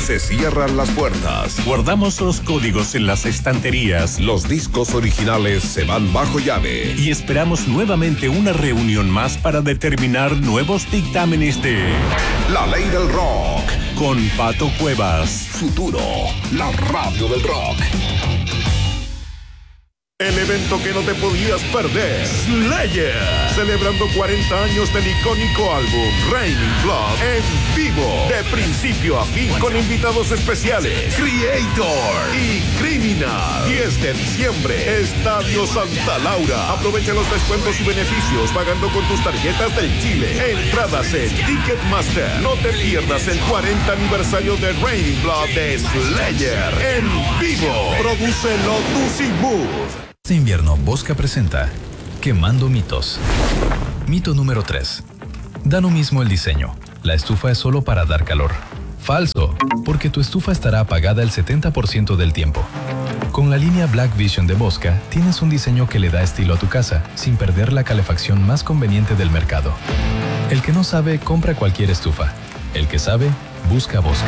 Se cierran las puertas. Guardamos los códigos en las estanterías. Los discos originales se van bajo llave. Y esperamos nuevamente una reunión más para determinar nuevos dictámenes de La Ley del Rock. Con Pato Cuevas. Futuro, la radio del rock. El evento que no te podías perder. Slayer. Celebrando 40 años del icónico álbum Raining Blood en vivo. De principio a fin con invitados especiales. Creator y Criminal. 10 de diciembre. Estadio Santa Laura. Aprovecha los descuentos y beneficios pagando con tus tarjetas del Chile. Entradas en Ticketmaster. No te pierdas el 40 aniversario de Raining Blood de Slayer en vivo. Produce Lotus y Mood. Este invierno, Bosca presenta Quemando mitos. Mito número 3. Da lo mismo el diseño. La estufa es solo para dar calor. Falso, porque tu estufa estará apagada el 70% del tiempo. Con la línea Black Vision de Bosca, tienes un diseño que le da estilo a tu casa, sin perder la calefacción más conveniente del mercado. El que no sabe, compra cualquier estufa. El que sabe, busca Bosca.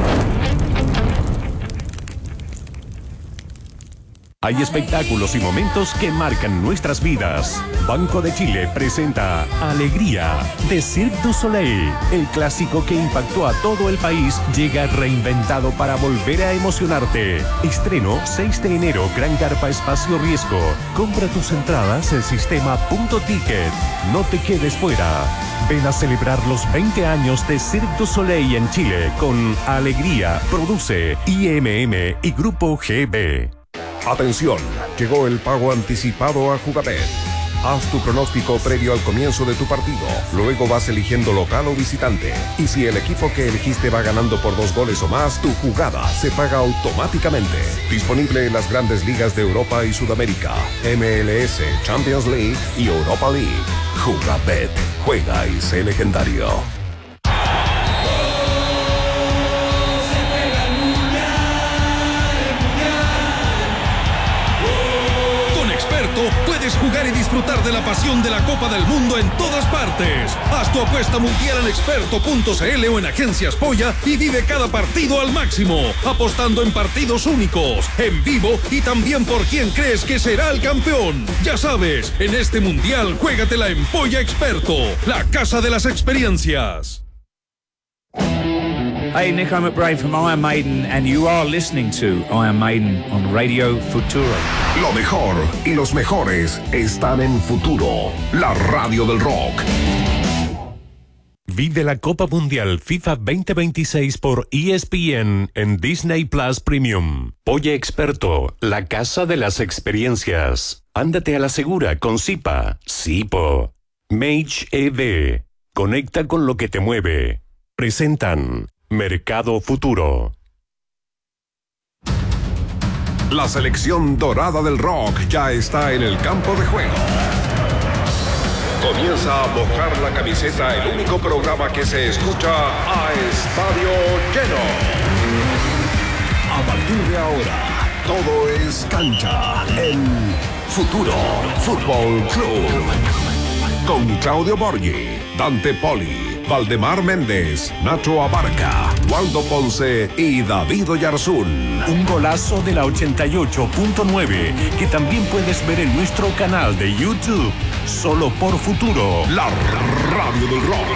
Hay espectáculos y momentos que marcan nuestras vidas. Banco de Chile presenta Alegría de Cirque du Soleil. El clásico que impactó a todo el país llega reinventado para volver a emocionarte. Estreno 6 de enero, Gran Carpa Espacio Riesgo. Compra tus entradas en sistema.ticket. No te quedes fuera. Ven a celebrar los 20 años de Cirque du Soleil en Chile con Alegría. Produce IMM y Grupo GB. Atención, llegó el pago anticipado a Jugabet. Haz tu pronóstico previo al comienzo de tu partido. Luego vas eligiendo local o visitante. Y si el equipo que elegiste va ganando por 2 goles o más, tu jugada se paga automáticamente. Disponible en las grandes ligas de Europa y Sudamérica, MLS, Champions League y Europa League. Jugabet. Juega y sé legendario. Puedes jugar y disfrutar de la pasión de la Copa del Mundo en todas partes. Haz tu apuesta mundial en experto.cl o en Agencias Polla y vive cada partido al máximo, apostando en partidos únicos, en vivo y también por quién crees que será el campeón. Ya sabes, en este mundial juégatela en Polla Experto, la casa de las experiencias. Hey, Nico McBrae from Iron Maiden, and you are listening to Iron Maiden on Radio Futuro. Lo mejor y los mejores están en Futuro, la radio del rock. Vive la Copa Mundial FIFA 2026 por ESPN en Disney Plus Premium. Polla Experto, la casa de las experiencias. Ándate a la segura con Zipa, Zipo. Mage EV, conecta con lo que te mueve. Presentan Mercado Futuro. La selección dorada del rock ya está en el campo de juego. Comienza a mojar la camiseta, el único programa que se escucha a estadio lleno. A partir de ahora, todo es cancha en Futuro Fútbol Club. Con Claudio Borghi, Dante Poli, Valdemar Méndez, Nacho Abarca, Waldo Ponce y David Oyarzún. Un golazo de la 88.9 que también puedes ver en nuestro canal de YouTube. Solo por Futuro, la radio del rock.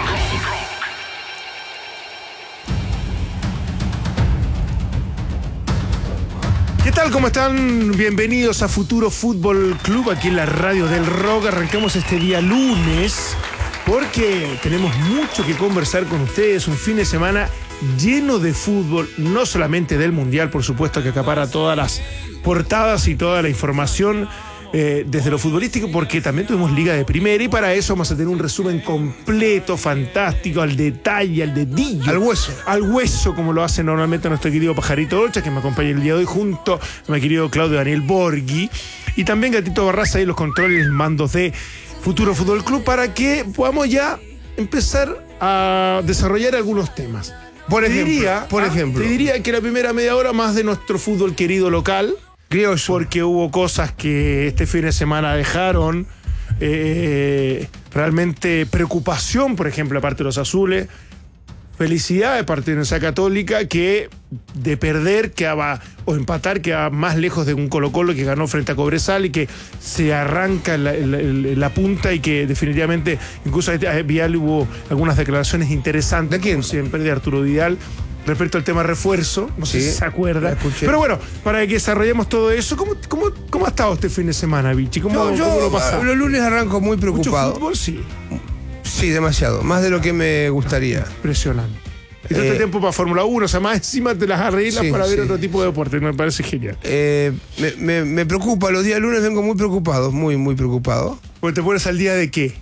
¿Qué tal? ¿Cómo están? Bienvenidos a Futuro Fútbol Club, aquí en la radio del rock. Arrancamos este día lunes porque tenemos mucho que conversar con ustedes. Un fin de semana lleno de fútbol, no solamente del Mundial, por supuesto, que acapara todas las portadas y toda la información desde lo futbolístico, porque también tuvimos Liga de Primera y para eso vamos a tener un resumen completo, fantástico, al detalle, al dedillo. Al hueso, como lo hace normalmente nuestro querido Pajarito Olcha, que me acompaña el día de hoy junto a mi querido Claudio Daniel Borghi, y también Gatito Barraza y los controles, mandos de Futuro Fútbol Club, para que podamos ya empezar a desarrollar algunos temas. Por ejemplo, te diría que la primera media hora más de nuestro fútbol querido local, porque hubo cosas que este fin de semana dejaron realmente preocupación, por ejemplo, aparte de los azules. felicidad de parte de Universidad Católica, que de perder quedaba, o empatar quedaba más lejos de un Colo-Colo que ganó frente a Cobresal y que se arranca la punta, y que definitivamente, incluso a Vidal hubo algunas declaraciones interesantes. ¿De quién? Como siempre, de Arturo Vidal, respecto al tema refuerzo. No sé si se acuerda. Pero bueno, para que desarrollemos todo eso, ¿cómo ha estado este fin de semana, Vichy? ¿Cómo lo pasaste? Los lunes arranco muy preocupado. ¿Mucho fútbol? Sí. Sí, demasiado. Más de lo que me gustaría. Impresionante. Y todo este tiempo para Fórmula 1, o sea, más encima te las arreglas para ver otro tipo de deporte. Me parece genial. Me preocupa. Los días lunes vengo muy preocupado, muy, muy preocupado. Porque te pones al día de qué.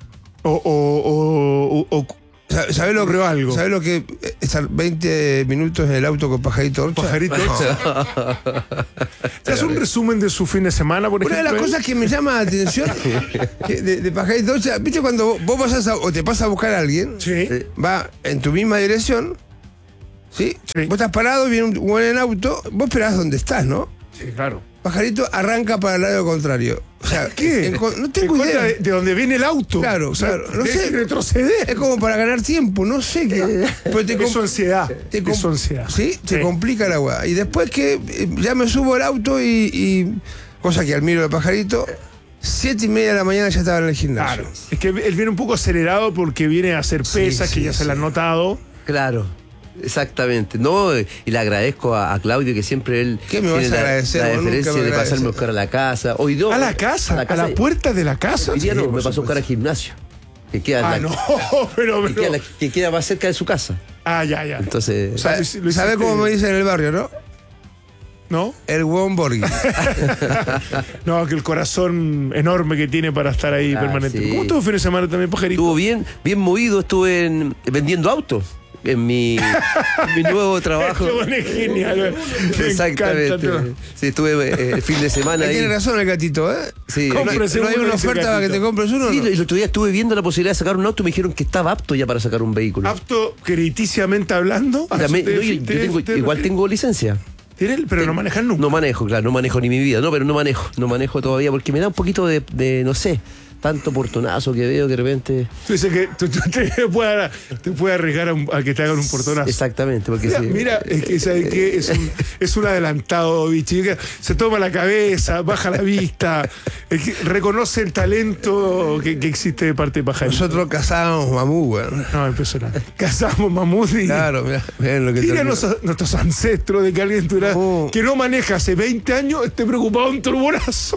¿Sabes lo, algo? ¿Sabes lo que estar 20 minutos en el auto con Pajarito Orcha? Pajarito Orcha. ¿Te haces un resumen de su fin de semana, por ejemplo? Una de las cosas que me llama la atención de Pajarito Orcha, ¿viste cuando vos pasás o te pasas a buscar a alguien? Sí. Va en tu misma dirección, ¿sí? Vos estás parado, viene un buen en auto, vos esperás donde estás, ¿no? Sí, claro. Pajarito arranca para el lado contrario. O sea, ¿qué? No tengo idea. De donde viene el auto. Claro, o sea, claro. No sé. Retroceder. Es como para ganar tiempo, no sé qué. Es su ansiedad. Es su ansiedad. Sí, te complica la weá. Y después que ya me subo al auto y cosa que admiro de Pajarito, 7:30 de la mañana ya estaba en el gimnasio. Claro. Es que él viene un poco acelerado porque viene a hacer pesas, que ya se le han notado. Claro. Exactamente, no, y le agradezco a Claudio, que siempre él ¿qué me vas a agradecer? La deferencia de pasarme a buscar a la casa. Hoy no, ¿A la casa? ¿A la puerta de la casa? Hoy día Sí, no, me pasó a buscar al gimnasio, que queda que queda más cerca de su casa. Ya. Entonces, ¿Sabes cómo me dicen en el barrio, no? ¿No? El huevón Borghi. No, que el corazón enorme que tiene para estar ahí permanente. Sí. ¿Cómo estuvo el fin de semana también, Pajarito? Estuvo bien movido, estuve vendiendo autos. En mi nuevo trabajo. Es genial. Exactamente. Sí, estuve el fin de semana ahí. Tiene razón el gatito, ¿eh? Sí. ¿No hay una oferta para que te compres uno? Sí, ¿no? el otro día estuve viendo la posibilidad de sacar un auto y me dijeron que estaba apto ya para sacar un vehículo. ¿Apto crediticiamente hablando? Igual tengo licencia. Pero no manejas nunca. No manejo, claro, no manejo ni mi vida. No, pero no manejo todavía porque me da un poquito de no sé, tanto portonazo que veo que de repente. Tú dices que te puede arriesgar a que te hagan un portonazo. Exactamente, porque mira, es que ¿sabes qué? Es un adelantado, bichi. Se toma la cabeza, baja la vista, reconoce el talento que existe de parte de Pajarito. Nosotros cazábamos mamú, weón. No, impresionante. Cazábamos mamut y. Claro, mira lo que Mira nuestros ancestros de que alguien tuviera, que no maneja hace 20 años, esté preocupado un turbonazo.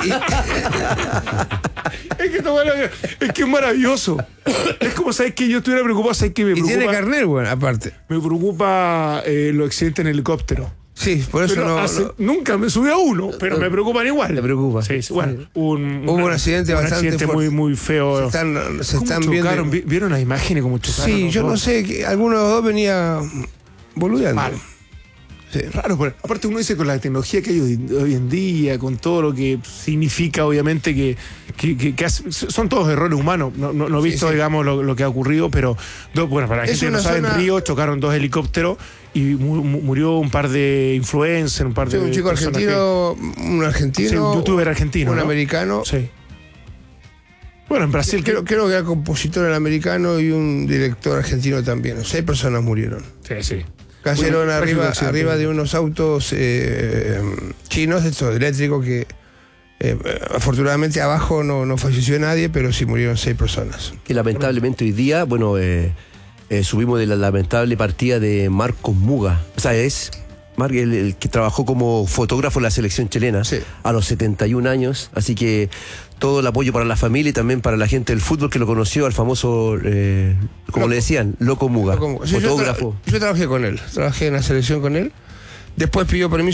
Es que es maravilloso. Es como, ¿sabes qué? Yo estuviera preocupado, ¿sabes qué? Me preocupa. Y tiene carnet, bueno, aparte. Me preocupa los accidentes en helicóptero. Sí, por eso nunca me subí a uno, pero me preocupan igual. Me preocupa. Sí, bueno, hubo un accidente bastante muy, muy feo. Se están viendo. ¿Vieron las imágenes como chocaron? Sí, yo no sé, que alguno de los dos venía boludeando. Mal. Sí. Raro, pero aparte uno dice con la tecnología que hay hoy en día, con todo lo que significa, obviamente, que son todos errores humanos. No he visto, digamos, lo que ha ocurrido, pero bueno, para la gente que no sabe, en Río chocaron 2 helicópteros y murió un par de influencers, un chico argentino, un youtuber argentino, un americano. Sí. Bueno, en Brasil creo que era compositor americano y un director argentino también. 6 personas murieron. Sí. Cayeron arriba de unos autos chinos, estos eléctricos, que afortunadamente abajo no falleció nadie, pero sí murieron 6 personas. Que lamentablemente hoy día, bueno, subimos de la lamentable partida de Marcos Muga. O sea, es el que trabajó como fotógrafo en la selección chilena, sí, a los 71 años. Así que todo el apoyo para la familia y también para la gente del fútbol que lo conoció, al famoso, como le decían, Loco Muga, fotógrafo. Yo trabajé con él, trabajé en la selección con él. Después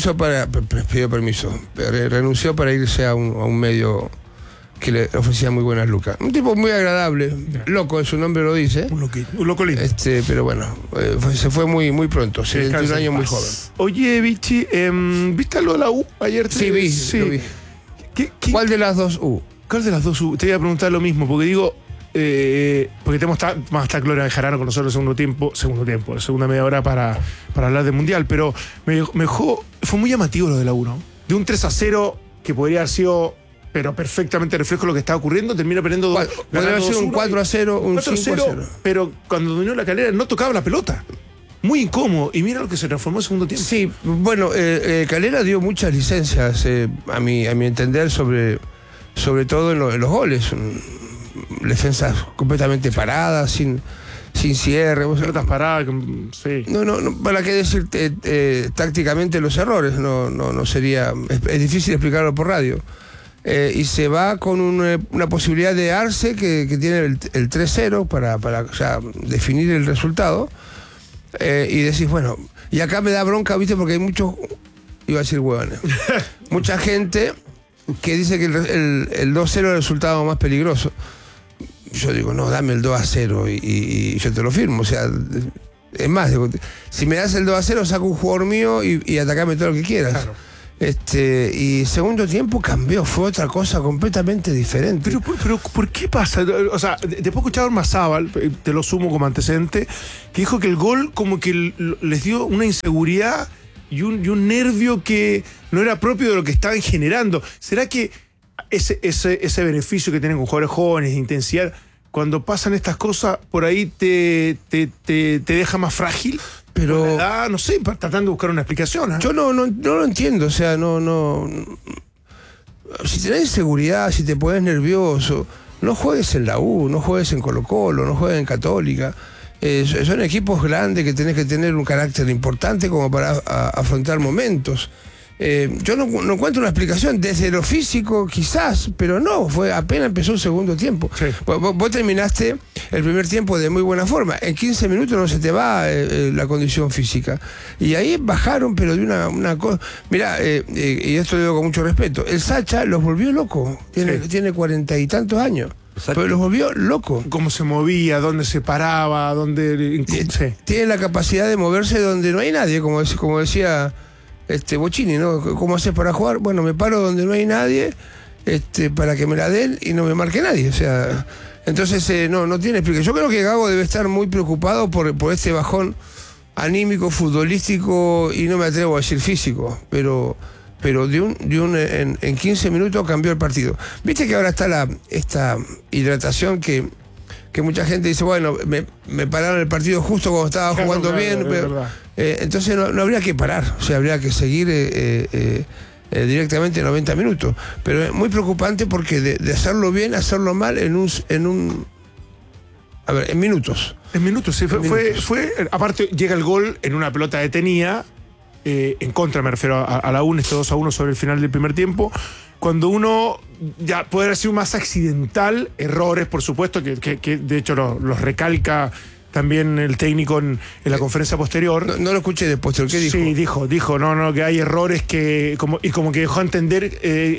renunció para irse a un medio que le ofrecía muy buenas lucas. Un tipo muy agradable, loco, su nombre lo dice. Un loco lindo. Pero bueno, se fue muy pronto, 71 años, muy joven. Oye, Vichy, ¿viste lo de la U ayer? Sí, vi. ¿Cuál de las 2 U? ¿Cuál de las 2 U? Te iba a preguntar lo mismo, porque digo, porque tenemos más está Gloria Bejarano con nosotros en la segunda media hora para hablar del Mundial, pero me dejó, fue muy llamativo lo de la U, ¿no? De un 3-0 que podría haber sido pero perfectamente reflejo lo que está ocurriendo, termina perdiendo podría ser un 4-0, un 5-0. Pero cuando dominó la Calera no tocaba la pelota. Muy incómodo. Y mira lo que se transformó en segundo tiempo. Sí, bueno, Calera dio muchas licencias, a mi entender, sobre todo en los goles. Defensas completamente paradas, sin cierre. Pelotas paradas, sí. No, ¿para qué decir tácticamente los errores? No sería. Es difícil explicarlo por radio. Y se va con una posibilidad de Arce que tiene el 3-0 para ya definir el resultado. Y decís, bueno, y acá me da bronca, ¿viste? Porque hay muchos, iba a decir huevones, mucha gente que dice que el 2-0 es el resultado más peligroso. Yo digo, no, dame el 2-0 y yo te lo firmo. O sea, es más, digo, si me das el 2-0, saco un jugador mío y atacame todo lo que quieras. Claro. Y segundo tiempo cambió, fue otra cosa completamente diferente. Pero ¿por qué pasa? O sea, después escuchaba a Ormazábal, te lo sumo como antecedente, que dijo que el gol como que les dio una inseguridad y un nervio que no era propio de lo que estaban generando. ¿Será que ese beneficio que tienen con jugadores jóvenes, de intensidad, cuando pasan estas cosas, por ahí te deja más frágil? Pero no sé, tratando de buscar una explicación. Yo no lo entiendo, o sea, no. Si tenés inseguridad, si te pones nervioso, no juegues en la U, no juegues en Colo-Colo, no juegues en Católica. Son equipos grandes que tenés que tener un carácter importante como para afrontar momentos. Yo no encuentro una explicación desde lo físico, quizás, pero no, apenas empezó el segundo tiempo. Sí. Vos terminaste el primer tiempo de muy buena forma. En 15 minutos no se te va la condición física. Y ahí bajaron, pero de una cosa. Mirá, y esto lo digo con mucho respeto, el Sacha los volvió locos. Tiene 40 y tantos años. Pero los volvió locos. Cómo se movía, dónde se paraba, dónde. Sí. Tiene la capacidad de moverse donde no hay nadie, como decía. Bocini, ¿no? ¿Cómo haces para jugar? Bueno, me paro donde no hay nadie, para que me la den y no me marque nadie. O sea, entonces no tiene explicación. Yo creo que Gago debe estar muy preocupado por este bajón anímico, futbolístico y no me atrevo a decir físico, pero en 15 minutos cambió el partido. Viste que ahora está esta hidratación que mucha gente dice, bueno, me pararon el partido justo cuando estaba jugando bien. Entonces no habría que parar, o sea, habría que seguir directamente 90 minutos. Pero es muy preocupante porque de hacerlo bien, hacerlo mal en minutos. En minutos, sí. Fue aparte, llega el gol en una pelota detenida, en contra, me refiero a la UN, 2-1 sobre el final del primer tiempo. Cuando uno ya puede haber sido más accidental, errores, por supuesto, que de hecho los recalca también el técnico en la conferencia posterior. No lo escuché después, ¿qué dijo? Sí, dijo, que hay errores como que dejó entender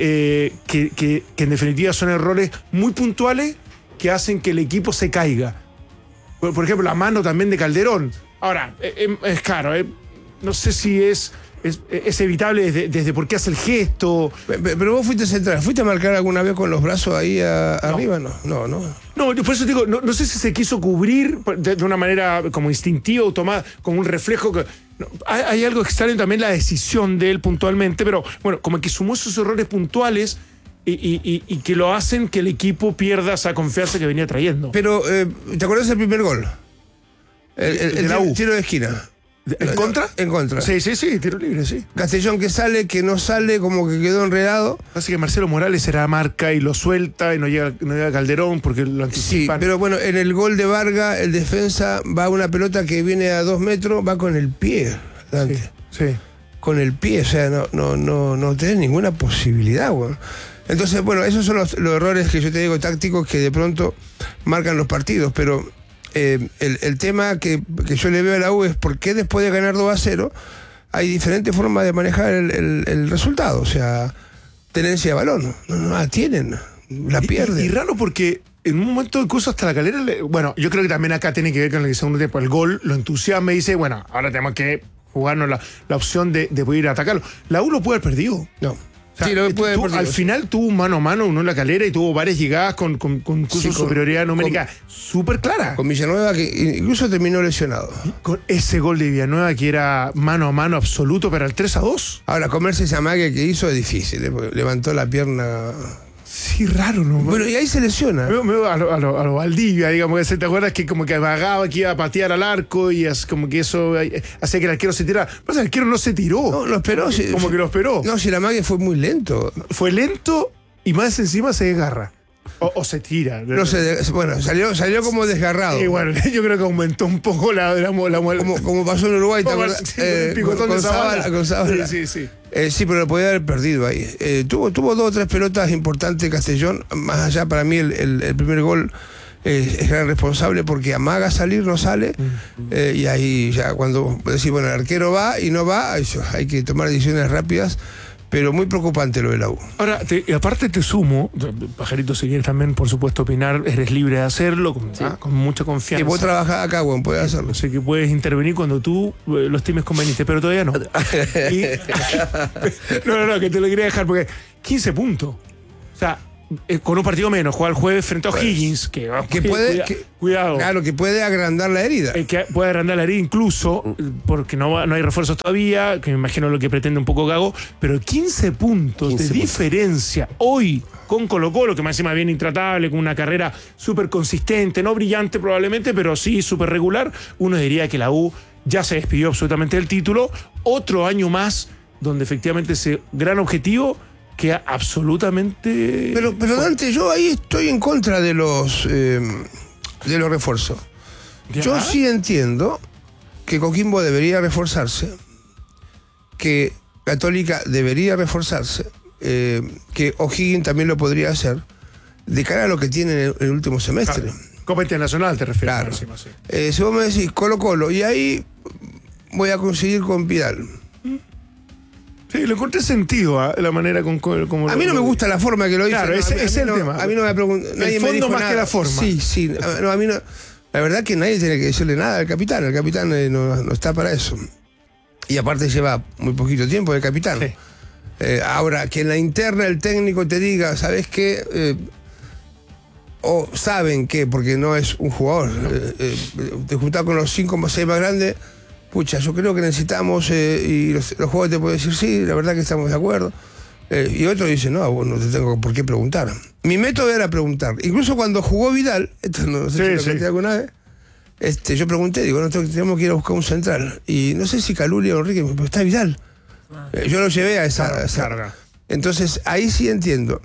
que en definitiva son errores muy puntuales que hacen que el equipo se caiga. Por ejemplo, la mano también de Calderón. Ahora, es claro, no sé si es evitable desde por qué hace el gesto. Pero vos fuiste central, ¿fuiste a marcar alguna vez con los brazos ahí arriba? No. No, por eso digo, no sé si se quiso cubrir de una manera como instintiva, automática, como un reflejo. Hay algo extraño también la decisión de él puntualmente, pero bueno, como que sumó esos errores puntuales y que lo hacen que el equipo pierda esa confianza que venía trayendo. Pero, ¿te acuerdas del primer gol? El de la U. Tiro de esquina. ¿En contra? En contra. Sí, tiro libre, sí. Castellón que no sale, como que quedó enredado. Así que Marcelo Morales era marca y lo suelta y no llega Calderón porque lo anticipan. Sí, pero bueno, en el gol de Vargas, el defensa va a una pelota que viene a 2 metros, va con el pie. Sí. Con el pie, o sea, no tenés ninguna posibilidad, güey. Entonces, bueno, esos son los errores que yo te digo tácticos que de pronto marcan los partidos, pero el tema que yo le veo a la U es por qué después de ganar 2-0 hay diferentes formas de manejar el resultado. O sea, tenencia de balón, no la tienen, la pierden. Y raro porque en un momento incluso hasta la Calera, bueno, yo creo que también acá tiene que ver con el segundo tiempo, el gol lo entusiasma y dice, bueno, ahora tenemos que jugarnos la opción de poder ir a atacarlo. La U lo puede haber perdido. No. O sea, al final tuvo un mano a mano uno en la Calera y tuvo varias llegadas con superioridad numérica súper clara. Con Villanueva, que incluso terminó lesionado. Con ese gol de Villanueva que era mano a mano absoluto, pero al 3-2. Ahora, comerse esa magia que hizo es difícil, levantó la pierna Sí, raro, ¿no? Bueno, y ahí se lesiona. Me veo a lo Valdivia, digamos, que te acuerdas que como que vagaba, que iba a patear al arco y como que eso hacía que el arquero se tirara. Pero el arquero no se tiró. No, lo esperó. Como que lo esperó. No, si la magia fue muy lento. Fue lento y más encima se desgarra. O se tira. No sé, bueno, salió como desgarrado. Sí, bueno, yo creo que aumentó un poco la como pasó en Uruguay, con Zabala. Sí. Sí, pero lo podía haber perdido ahí. Tuvo 2 o 3 pelotas importantes Castellón. Más allá, para mí, el primer gol es gran responsable porque amaga salir, no sale. Y ahí ya cuando decís, bueno, el arquero va y no va, hay que tomar decisiones rápidas. Pero muy preocupante lo de la U. Ahora, aparte te sumo, Pajarito, si quieres también, por supuesto, opinar, eres libre de hacerlo, con mucha confianza. Que vos trabajás acá, bueno, puedes hacerlo. Sé que puedes intervenir cuando tú lo estimes conveniente, pero todavía no. No, que te lo quería dejar, porque 15 puntos. O sea, con un partido menos, juega el jueves frente a O'Higgins, que puede, cuidado. Claro, que puede agrandar la herida. Que puede agrandar la herida incluso, porque no hay refuerzos todavía, que me imagino lo que pretende un poco Gago, pero 15 puntos de diferencia hoy con Colo-Colo, que más encima viene intratable, con una carrera súper consistente, no brillante probablemente, pero sí súper regular. Uno diría que la U ya se despidió absolutamente del título. Otro año más donde efectivamente ese gran objetivo queda absolutamente... Pero Dante, yo ahí estoy en contra de los refuerzos. ¿Ya? Yo sí entiendo que Coquimbo debería reforzarse, que Católica debería reforzarse, que O'Higgins también lo podría hacer, de cara a lo que tiene en el último semestre. Claro. Copa Internacional te refieres. Claro. Encima, sí. Si vos me decís Colo-Colo, y ahí voy a conseguir con Pidal. Sí, le encontré sentido a la manera como a mí no me gusta la forma que lo hizo. Claro, ese es el tema. A mí no me preguntó. El fondo más que la forma. Sí. No, a mí no. La verdad que nadie tiene que decirle nada al capitán. El capitán no está para eso. Y aparte lleva muy poquito tiempo de capitán. Sí. Ahora, que en la interna el técnico te diga, ¿sabes qué? O saben que, porque no es un jugador, te juntás con los 5 o 6 más grandes. Pucha, yo creo que necesitamos, y los jugadores te pueden decir, sí, la verdad que estamos de acuerdo. Y otros dicen, no, vos no te tengo por qué preguntar. Mi método era preguntar. Incluso cuando jugó Vidal, esto no sé si lo planteé alguna vez, yo pregunté, digo, no, tenemos que ir a buscar un central. Y no sé si Caluli o Enrique, pero está Vidal. Yo lo llevé a esa carga. Entonces, ahí sí entiendo.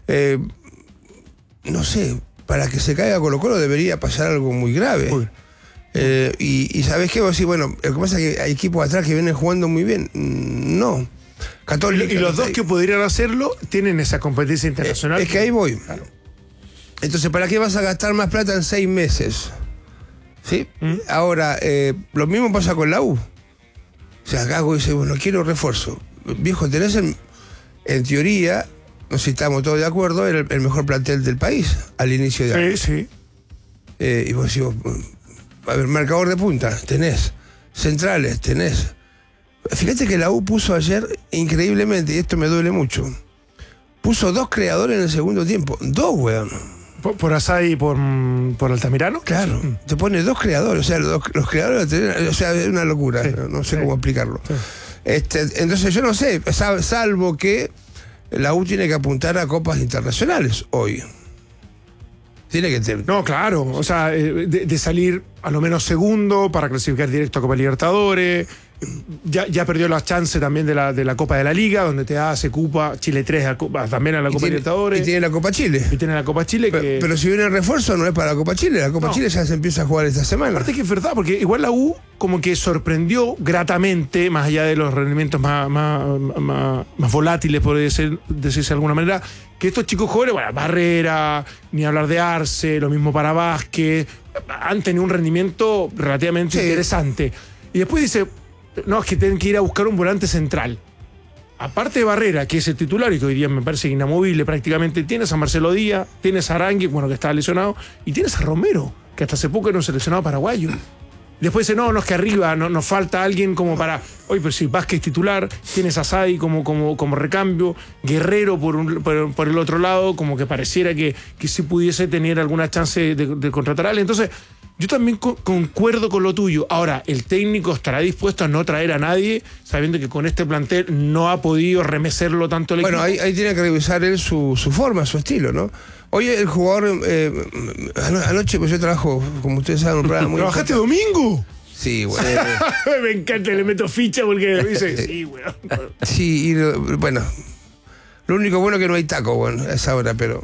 No sé, para que se caiga Colo-Colo debería pasar algo muy grave. Uy. Y ¿sabés qué? Vos decís, bueno, lo que pasa es que hay equipos atrás que vienen jugando muy bien. No. Católica, y los dos que podrían hacerlo tienen esa competencia internacional. Es que ahí voy. Claro. Entonces, ¿para qué vas a gastar más plata en 6 meses? ¿Sí? Ahora, lo mismo pasa con la U. O sea, Gago dice, bueno, quiero refuerzo. Viejo, tenés en teoría, no sé si estamos todos de acuerdo, era el mejor plantel del país al inicio de año. Sí. Y vos decís, a ver, marcador de punta, tenés. Centrales, tenés. Fíjate que la U puso ayer, increíblemente, y esto me duele mucho, puso 2 creadores en el segundo tiempo. 2, weón. ¿Por Asadi y por Altamirano? Claro. Te pone 2 creadores. O sea, los creadores, o sea, es una locura. Sí, no sé cómo explicarlo. Sí. Entonces, yo no sé, salvo que la U tiene que apuntar a copas internacionales hoy. Tiene que tener. No, claro. O sea, de salir a lo menos segundo para clasificar directo a Copa Libertadores. Ya perdió la chance también de la Copa de la Liga, donde te hace Cupa, Chile 3 también a la Copa Libertadores. Y tiene la Copa Chile. Pero si viene el refuerzo, no es para la Copa Chile. La Copa Chile ya se empieza a jugar esta semana. Aparte que es verdad, porque igual la U como que sorprendió gratamente, más allá de los rendimientos más volátiles, por decirse de alguna manera, que estos chicos jóvenes, bueno, Barrera, ni hablar de Arce, lo mismo para Vázquez, han tenido un rendimiento relativamente interesante. Y después dice, no, es que tienen que ir a buscar un volante central. Aparte de Barrera, que es el titular y que hoy día me parece inamovible prácticamente, tienes a Marcelo Díaz, tienes a Arangui, bueno, que estaba lesionado, y tienes a Romero, que hasta hace poco era un seleccionado paraguayo. Después dice, no es que arriba nos falta alguien como para... Oye, pero si Vázquez titular, tienes a Sadi como recambio, Guerrero por el otro lado, como que pareciera que sí pudiese tener alguna chance de contratar a alguien. Entonces, yo también concuerdo con lo tuyo. Ahora, el técnico estará dispuesto a no traer a nadie, sabiendo que con este plantel no ha podido remecerlo tanto el equipo. Bueno, ahí tiene que revisar él su forma, su estilo, ¿no? Oye, el jugador, anoche, pues yo trabajo, como ustedes saben, un programa muy ¿Trabajaste domingo? Sí, güey. Me encanta, le meto ficha porque dice, sí, güey. Sí, bueno, lo único bueno es que no hay taco, bueno, a esa hora, pero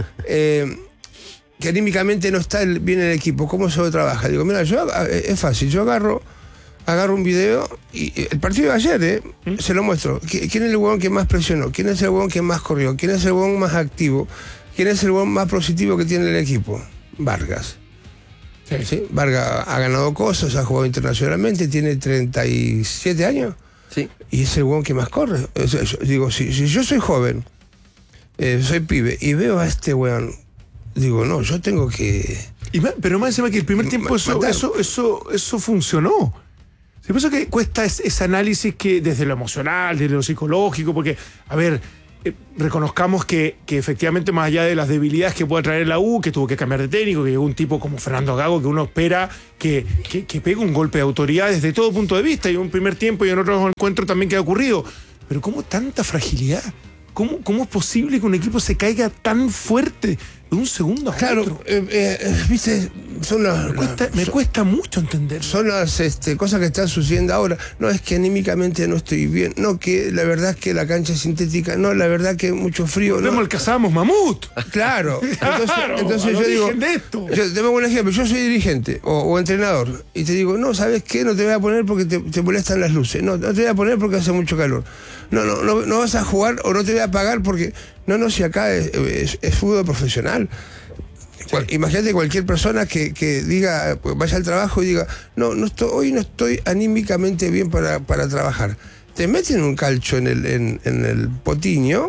que anímicamente no está bien el equipo. ¿Cómo se lo trabaja? Digo, mira, es fácil, yo agarro un video y el partido de ayer, se lo muestro. ¿Quién es el huevón que más presionó? ¿Quién es el huevón que más corrió? ¿Quién es el huevón más activo? ¿Quién es el huevón más positivo que tiene el equipo? Vargas. Sí. Vargas ha ganado cosas, ha jugado internacionalmente, tiene 37 años. Sí. Y es el huevón que más corre. Digo, si yo soy joven, soy pibe, y veo a este huevón, digo, no, yo tengo que... Pero más encima que el primer tiempo eso funcionó. Por eso que cuesta ese análisis que desde lo emocional, desde lo psicológico, porque, a ver, reconozcamos que efectivamente, más allá de las debilidades que pueda traer la U, que tuvo que cambiar de técnico, que llegó un tipo como Fernando Gago, que uno espera que pegue un golpe de autoridad desde todo punto de vista, y en un primer tiempo y en otros encuentros también que ha ocurrido. Pero ¿cómo tanta fragilidad? ¿Cómo es posible que un equipo se caiga tan fuerte de un segundo a otro? Viste, me cuesta mucho entender. Son las cosas que están sucediendo ahora. No es que anímicamente no estoy bien, no que la verdad es que la cancha es sintética, no, la verdad que mucho frío. Vemos el cazábamos mamut. Claro. Entonces yo digo, yo te pongo un ejemplo, yo soy dirigente o entrenador y te digo, no, ¿sabes qué? No te voy a poner porque te molestan las luces, no te voy a poner porque hace mucho calor. No vas a jugar o no te voy a pagar porque... No, si acá es fútbol profesional. Sí. Imagínate cualquier persona que diga, vaya al trabajo y diga, hoy no estoy anímicamente bien para trabajar. Te meten un calcho en el potiño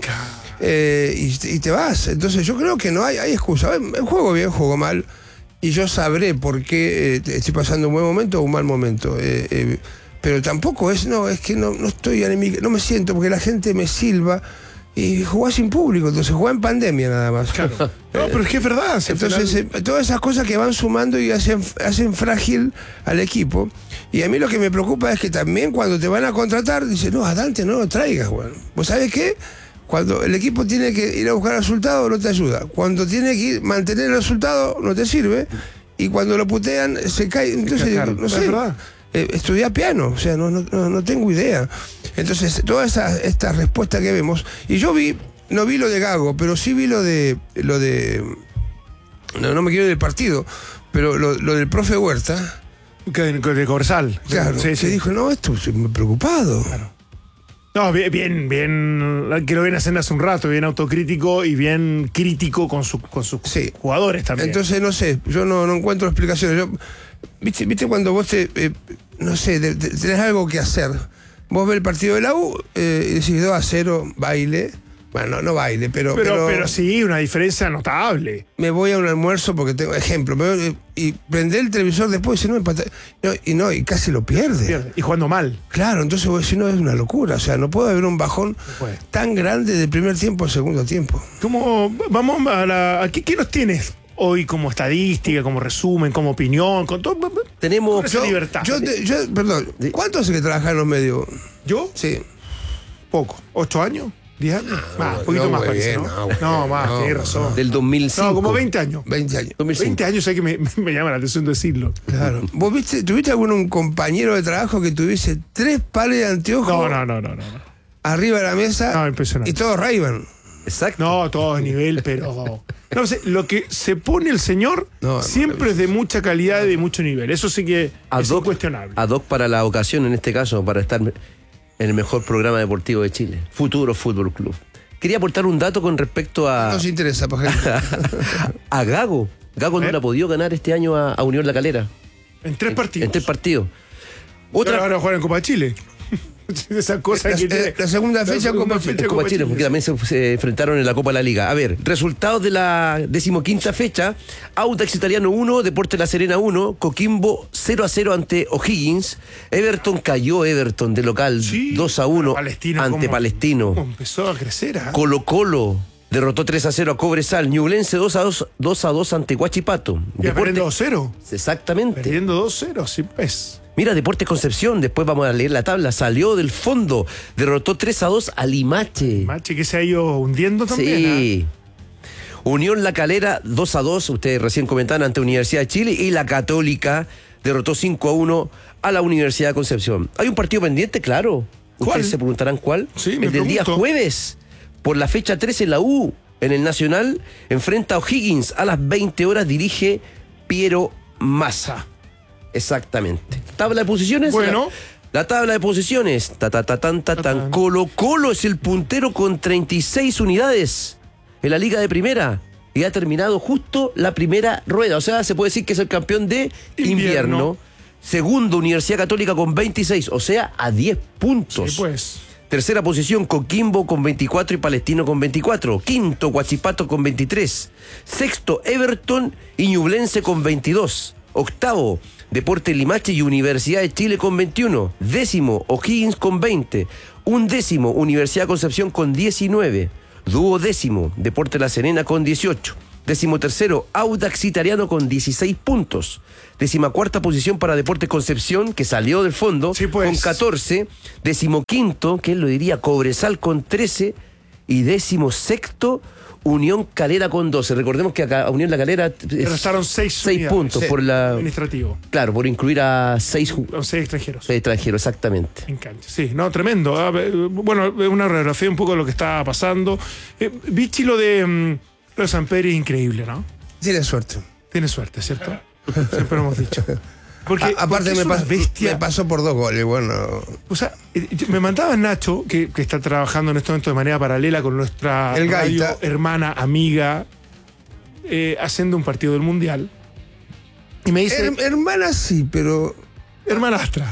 y te vas. Entonces yo creo que no hay excusa. Juego bien, juego mal y yo sabré por qué estoy pasando un buen momento o un mal momento. Pero tampoco es que no estoy anímico, no me siento porque la gente me silba. Y jugá sin público, entonces jugá en pandemia nada más. Claro. No, pero es que es verdad. Entonces, todas esas cosas que van sumando y hacen frágil al equipo. Y a mí lo que me preocupa es que también cuando te van a contratar, dicen, no, a Dante no lo traigas, güey. ¿Vos sabés qué? Cuando el equipo tiene que ir a buscar resultados, no te ayuda. Cuando tiene que mantener el resultado, no te sirve. Y cuando lo putean, se cae. Entonces, claro, no sé. Es verdad. Estudiar piano, o sea, no tengo idea. Entonces, todas estas respuestas que vemos, y yo no vi lo de Gago, pero sí vi lo de no me quiero ir del partido, pero lo del profe Huerta. De Corsal. Claro, se dijo, no, estoy muy preocupado. Claro. No, bien, que lo viene haciendo hace un rato, bien autocrítico y bien crítico con sus jugadores también. Entonces, no sé, yo no encuentro explicaciones. ¿Viste cuando vos tenés algo que hacer? Vos ves el partido de la U y decís 2-0, baile. Bueno, no baile, pero sí, una diferencia notable. Me voy a un almuerzo porque tengo ejemplo. Y prender el televisor después y y casi lo pierde. Y jugando mal. Claro, entonces vos decís, no, es una locura. O sea, no puede haber un bajón tan grande del primer tiempo al segundo tiempo. Vamos a ¿qué nos tienes hoy como estadística, como resumen, como opinión? Con todo, tenemos esa libertad. Perdón, ¿cuánto hace que trabajás en los medios? ¿Yo? Sí. Poco. ¿8 años? ¿10 años? Más, un poquito más parece, ¿no? Más, tienes razón. Del 2005. No, como 20 años. 20 años. 20 años, sé que me llama la atención decirlo. Claro. ¿Vos tuviste algún compañero de trabajo que tuviese 3 pares de anteojos? No. Arriba de la mesa. No, impresionante. Y todos Ray-Ban. Exacto. No, todo a nivel, pero... No sé, lo que se pone el señor siempre es de mucha calidad y de mucho nivel. Eso sí que es incuestionable. Ad hoc para la ocasión, en este caso, para estar en el mejor programa deportivo de Chile, Futuro Fútbol Club. Quería aportar un dato con respecto a... No nos interesa, por ejemplo. a Gago. Gago no la ha podido ganar este año a Unión La Calera. En 3 partidos. En 3 partidos. Ahora jugar en Copa de Chile. Esa cosa que tiene. La segunda fecha Copa Chile. Copa Chile, porque también se enfrentaron en la Copa de la Liga. A ver, resultados de la 15ª fecha: Audax Italiano 1, Deportes La Serena 1, Coquimbo 0-0 ante O'Higgins, Everton cayó de local 2-1 ante Palestino. ¿Cómo empezó a crecer? Colo-Colo derrotó 3-0 a Cobresal, Ñublense 2-2 ante Huachipato. Perdiendo 2-0. Exactamente. Perdiendo 2-0, sí pues. Mira, Deportes Concepción, después vamos a leer la tabla, salió del fondo, derrotó 3-2 a Limache. Limache que se ha ido hundiendo también. Sí. Unión La Calera 2-2, ustedes recién comentaban, ante Universidad de Chile, y la Católica derrotó 5-1 a la Universidad de Concepción. Hay un partido pendiente, claro. ¿Cuál? Ustedes se preguntarán cuál. Sí, el del día jueves, por la fecha 13, la U, en el Nacional, enfrenta a O'Higgins. A las 20 horas dirige Piero Massa. Exactamente. Tabla de posiciones. Bueno. La tabla de posiciones. Colo-Colo es el puntero con 36 unidades en la Liga de Primera. Y ha terminado justo la primera rueda. O sea, se puede decir que es el campeón de invierno. Segundo, Universidad Católica con 26. O sea, a 10 puntos. Sí, pues. Tercera posición, Coquimbo con 24 y Palestino con 24. Quinto, Huachipato con 23. Sexto, Everton y Ñublense con 22. Octavo, Deportes Limache y Universidad de Chile con 21. Décimo, O'Higgins con 20. Undécimo, Universidad de Concepción con 19. Duodécimo, Deportes La Serena con 18. Décimo tercero, Audax Italiano con 16 puntos. 14ª posición para Deportes Concepción, que salió del fondo, sí, pues, con 14. 15º, ¿quién lo diría? Cobresal con 13. Y 16º, Unión Calera con 12. Recordemos que acá a Unión La Calera restaron 6 puntos por la administrativo. Claro, por incluir a 6 extranjeros. 6 extranjeros, exactamente. En cancha. Sí, no, tremendo. Bueno, una radiografía un poco de lo que está pasando. Vichy, lo de Samperi es increíble, ¿no? Tiene suerte. Tiene suerte, ¿cierto? Siempre lo hemos dicho. Porque aparte me pasó por 2 goles, bueno. O sea, me mandaba Nacho, que está trabajando en este momento de manera paralela con nuestra radio hermana, amiga, haciendo un partido del Mundial. Y me dice... hermana sí, pero... Hermanastra.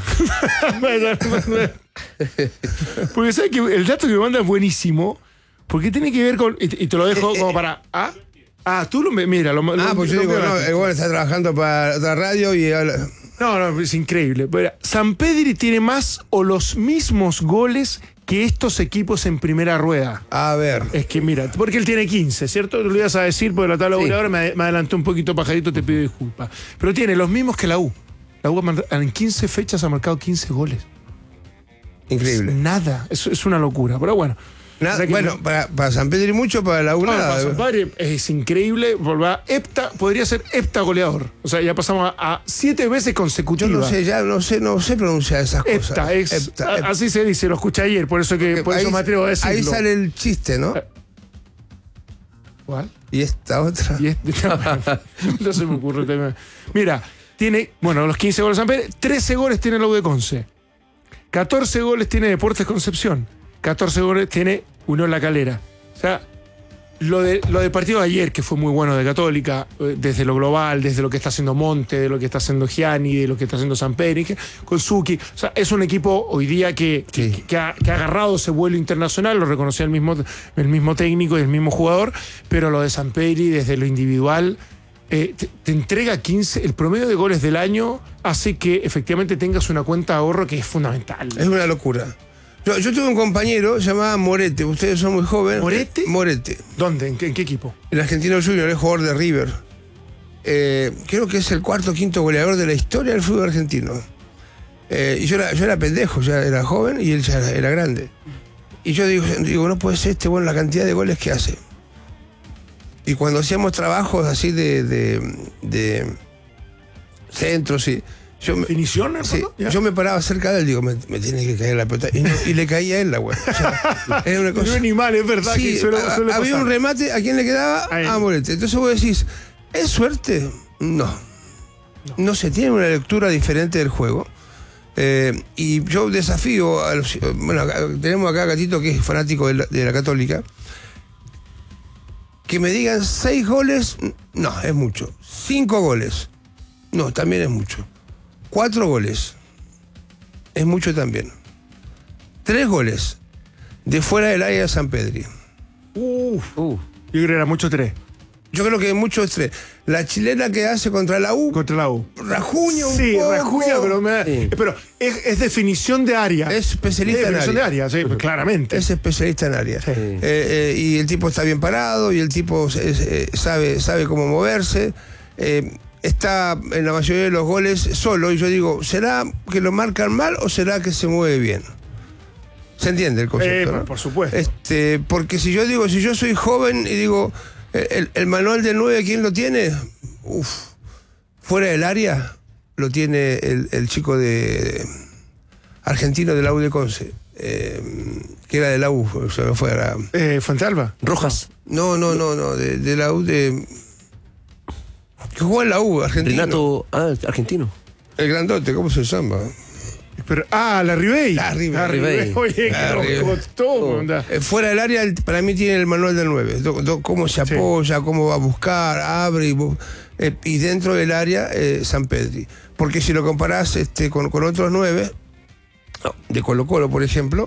Porque sabes que el dato que me manda es buenísimo, porque tiene que ver con... Y te lo dejo como para... tú mira. Pues yo digo, no, igual está trabajando para otra radio y... No, es increíble. Sampedri tiene más o los mismos goles que estos equipos en primera rueda. A ver. Es que mira, porque él tiene 15, ¿cierto? Te lo ibas a decir porque la tabla goleadora me adelanté un poquito, pajarito, te pido disculpas. Pero tiene los mismos que la U. La U en 15 fechas ha marcado 15 goles. Increíble. Nada, es una locura, pero bueno. Bueno, para Sampedri mucho, para la U nada. Para Sampedri es increíble. Podría ser hepta goleador. O sea, ya pasamos a 7 veces consecutivas. Yo no sé pronunciar esas cosas. Hepta. Así se dice, lo escuché ayer, por eso me atrevo a decirlo. Ahí sale el chiste, ¿no? ¿Cuál? Y esta otra. No se me ocurre. Mira, tiene, los 15 goles de Sampedri, 13 goles tiene la U de Conce. 14 goles tiene Deportes Concepción. 14 goles tiene Unión La Calera. O sea, lo del partido de ayer, que fue muy bueno de Católica, desde lo global, desde lo que está haciendo Monte, de lo que está haciendo Gianni, de lo que está haciendo Sampedri, con Suki. O sea, es un equipo hoy día que ha agarrado ese vuelo internacional, lo reconocía el mismo técnico y el mismo jugador, pero lo de Sampedri, desde lo individual, te entrega 15, el promedio de goles del año hace que efectivamente tengas una cuenta de ahorro que es fundamental. Es una locura. Yo tuve un compañero llamado Morete. Ustedes son muy jóvenes. ¿Morete? Morete. ¿Dónde? ¿En qué equipo? El Argentino Junior, es jugador de River. Creo que es el 4º o 5º goleador de la historia del fútbol argentino. Y yo era pendejo, ya era joven y él ya era grande. Y yo digo, no puede ser la cantidad de goles que hace. Y cuando hacíamos trabajos así de centros y... ¿Definición, hermano? Yo me paraba cerca de él, digo, me tiene que caer la pelota. Y le caía a él la güey. O sea, era una cosa. No es animal, es verdad. Sí, que suele había un remate, ¿a quién le quedaba? A Morete. Entonces vos decís, ¿es suerte? No se tiene una lectura diferente del juego. Y yo desafío a los... Bueno, tenemos acá a Gatito, que es fanático de la Católica. Que me digan 6 goles, no, es mucho. 5 goles, no, también es mucho. 4 goles, es mucho también. 3 goles de fuera del área de San Pedri. Yo creo que era mucho 3. Yo creo que muchos 3. La chilena que hace contra la U. Contra la U. Rajuña un poco. Sí, rajuña, pero es definición de área. Es especialista en definición área. de área, sí, claramente. Es especialista en área. Sí. Y el tipo está bien parado y el tipo sabe cómo moverse. Está en la mayoría de los goles solo y yo digo, ¿será que lo marcan mal o será que se mueve bien? ¿Se entiende el concepto? ¿no? Por supuesto. Porque si yo soy joven y digo, el manual del 9, ¿quién lo tiene? Fuera del área lo tiene el chico de argentino de la U de Conce, que era de la U, se me fue a Fuentealba. Rojas. No, de la U de... que jugó en la U, argentino. Renato, argentino. El grandote, ¿cómo se llama? Pero, la Ribey. La Ribey. Oye, que nos costó. Fuera del área, para mí tiene el manual del 9. Cómo se apoya, cómo va a buscar, abre. Y dentro del área, San Pedri. Porque si lo comparás con otros 9, de Colo-Colo, por ejemplo,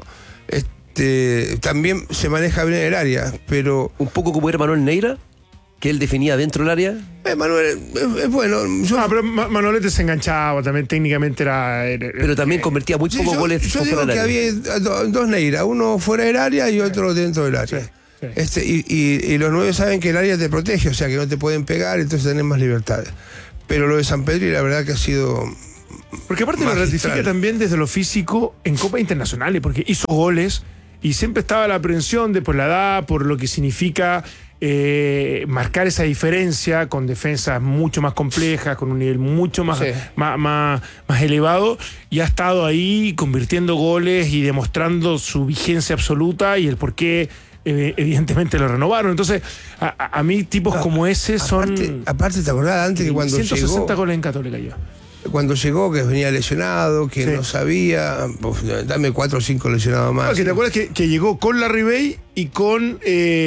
también se maneja bien el área, pero... Un poco como era Manuel Neira, que él definía dentro del área. Manuel es bueno. Pero Manolete se enganchaba también, técnicamente era pero también convertía muy pocos goles. Yo digo que había 2 Neira, uno fuera del área y otro dentro del área. Sí. Y los 9 saben que el área te protege, o sea que no te pueden pegar, entonces tenés más libertades. Pero lo de San Pedro, la verdad que ha sido... Porque aparte lo ratifica también desde lo físico en Copas Internacionales, porque hizo goles y siempre estaba la aprehensión de por la edad, por lo que significa marcar esa diferencia con defensas mucho más complejas, con un nivel mucho más elevado, y ha estado ahí convirtiendo goles y demostrando su vigencia absoluta y el por qué evidentemente lo renovaron. Entonces, a mí tipos como ese son... Aparte, ¿te acordás antes que cuando 160 goles en Católica ya? Cuando llegó, que venía lesionado, que no sabía, dame 4 o 5 lesionados más. ¿Te acuerdas que llegó con la Ribey y con